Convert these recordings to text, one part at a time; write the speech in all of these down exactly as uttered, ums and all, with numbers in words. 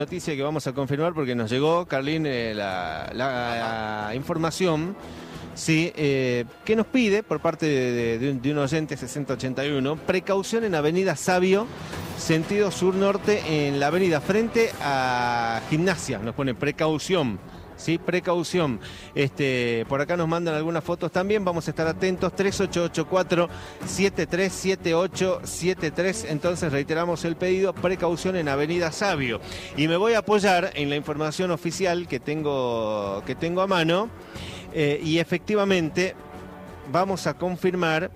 Noticia que vamos a confirmar porque nos llegó, Carlín, eh, la, la, la información, sí, eh, que nos pide por parte de, de, de, un, de un oyente sesenta ochenta y uno, precaución en Avenida Sabio, sentido sur-norte, en la avenida frente a Gimnasia. Nos pone precaución. Sí, precaución. Este, por acá nos mandan algunas fotos también. Vamos a estar atentos. tres ocho ocho cuatro, siete tres siete ocho siete tres. Entonces reiteramos el pedido. Precaución en Avenida Sabio. Y me voy a apoyar en la información oficial que tengo, que tengo a mano. Eh, y efectivamente vamos a confirmar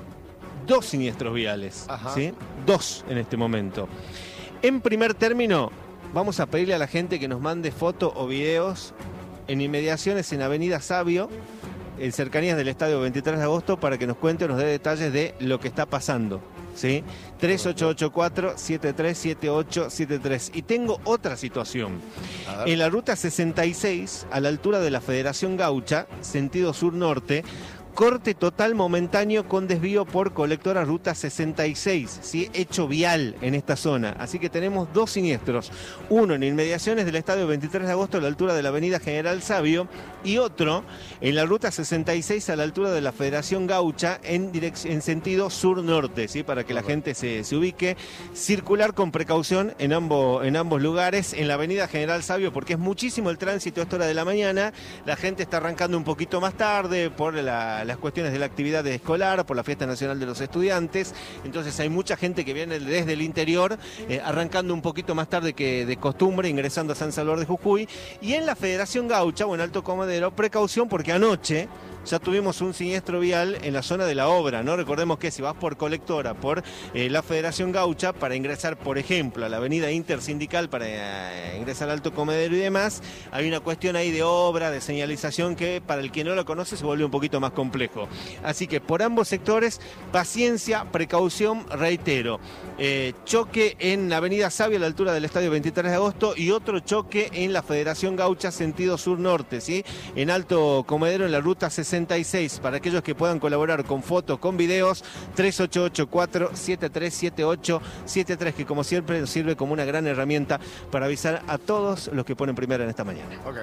dos siniestros viales. ¿Sí? Dos en este momento. En primer término, vamos a pedirle a la gente que nos mande fotos o videos en inmediaciones en Avenida Sabio, en cercanías del Estadio veintitrés de agosto, para que nos cuente o nos dé detalles de lo que está pasando. ¿Sí? tres ocho ocho cuatro, siete tres siete ocho siete tres. Y tengo otra situación. En la ruta sesenta y seis, a la altura de la Federación Gaucha, sentido sur-norte, corte total momentáneo con desvío por colectora ruta sesenta y seis, ¿sí? Hecho vial en esta zona. Así que tenemos dos siniestros. Uno en inmediaciones del Estadio veintitrés de agosto a la altura de la Avenida General Sabio y otro en la ruta sesenta y seis a la altura de la Federación Gaucha en, en sentido sur-norte, ¿sí? Para que la gente se, se ubique. Circular con precaución en ambos, en ambos lugares. En la Avenida General Sabio, porque es muchísimo el tránsito a esta hora de la mañana. La gente está arrancando un poquito más tarde por la las cuestiones de la actividad escolar, por la Fiesta Nacional de los Estudiantes. Entonces hay mucha gente que viene desde el interior, eh, arrancando un poquito más tarde que de costumbre, ingresando a San Salvador de Jujuy. Y en la Federación Gaucha o en Alto Comedero, precaución porque anoche ya tuvimos un siniestro vial en la zona de la obra, ¿no? Recordemos que si vas por colectora, por eh, la Federación Gaucha, para ingresar, por ejemplo, a la avenida Intersindical, para eh, ingresar al Alto Comedero y demás, hay una cuestión ahí de obra, de señalización, que para el que no lo conoce se vuelve un poquito más complejo. Así que por ambos sectores, paciencia, precaución, reitero. Eh, choque en la avenida Sabio a la altura del Estadio veintitrés de agosto y otro choque en la Federación Gaucha, sentido sur-norte, ¿sí? En Alto Comedero, en la ruta sesenta y seis, para aquellos que puedan colaborar con fotos, con videos, tres ocho ocho cuatro, siete tres siete ocho siete tres, que como siempre nos sirve como una gran herramienta para avisar a todos los que ponen primera en esta mañana. Okay.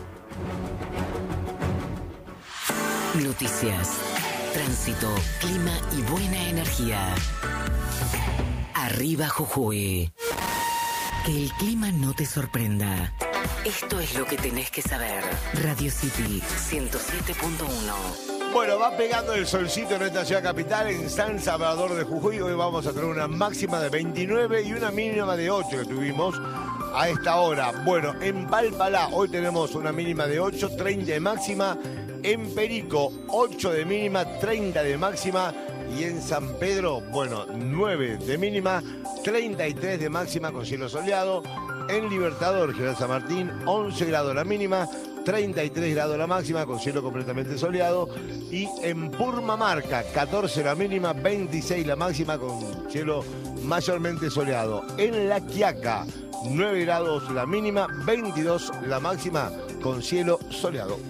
Noticias, tránsito, clima y buena energía. Arriba Jujuy. Que el clima no te sorprenda. Esto es lo que tenés que saber. Radio City ciento siete punto uno. Bueno, va pegando el solcito en esta ciudad capital, en San Salvador de Jujuy. Hoy vamos a tener una máxima de veintinueve y una mínima de ocho que tuvimos a esta hora. Bueno, en Palpalá hoy tenemos una mínima de ocho, treinta de máxima. En Perico, ocho de mínima, treinta de máxima. Y en San Pedro, bueno, nueve de mínima, treinta y tres de máxima con cielo soleado. En Libertador, General San Martín, once grados la mínima, treinta y tres grados la máxima con cielo completamente soleado. Y en Purmamarca, catorce la mínima, veintiséis la máxima con cielo mayormente soleado. En La Quiaca, nueve grados la mínima, veintidós la máxima con cielo soleado.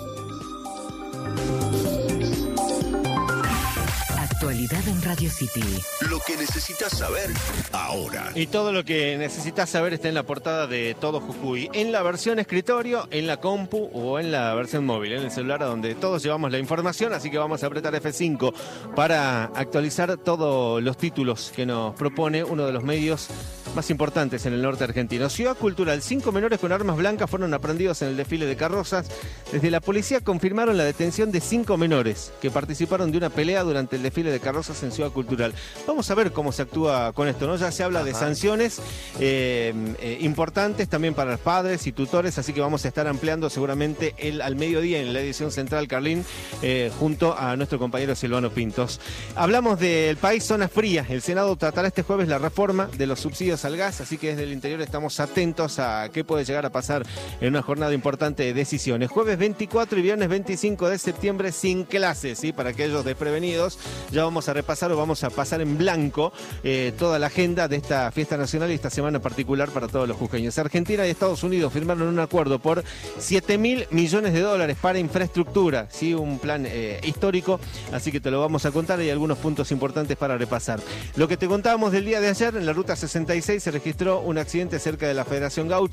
Actualidad en Radio City. Lo que necesitas saber ahora. Y todo lo que necesitas saber está en la portada de Todo Jujuy, en la versión escritorio, en la compu o en la versión móvil, en el celular, a donde todos llevamos la información. Así que vamos a apretar F cinco para actualizar todos los títulos que nos propone uno de los medios más importantes en el norte argentino. Ciudad Cultural. Cinco menores con armas blancas fueron aprendidos en el desfile de carrozas. Desde la policía confirmaron la detención de cinco menores que participaron de una pelea durante el desfile de carrozas en Ciudad Cultural. Vamos a ver cómo se actúa con esto, ¿no? Ya se habla Ajá. de sanciones eh, eh, importantes también para los padres y tutores, así que vamos a estar ampliando seguramente el, al mediodía en la edición central, Carlín, eh, junto a nuestro compañero Silvano Pintos. Hablamos del país zona fría. El Senado tratará este jueves la reforma de los subsidios al gas, así que desde el interior estamos atentos a qué puede llegar a pasar en una jornada importante de decisiones. Jueves veinticuatro y viernes veinticinco de septiembre sin clases, ¿sí? Para aquellos desprevenidos, ya vamos a repasar o vamos a pasar en blanco eh, toda la agenda de esta fiesta nacional y esta semana particular para todos los jujeños. Argentina y Estados Unidos firmaron un acuerdo por siete mil millones de dólares para infraestructura, ¿sí? Un plan eh, histórico, así que te lo vamos a contar. Hay algunos puntos importantes para repasar. Lo que te contábamos del día de ayer, en la ruta sesenta y seis se registró un accidente cerca de la Federación Gaucha.